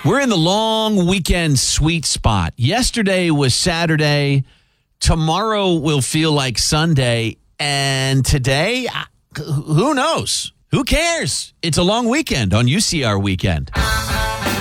We're in the long weekend sweet spot. Yesterday was Saturday. Tomorrow will feel like Sunday. And today, who knows? Who cares? It's a long weekend on UCR Weekend.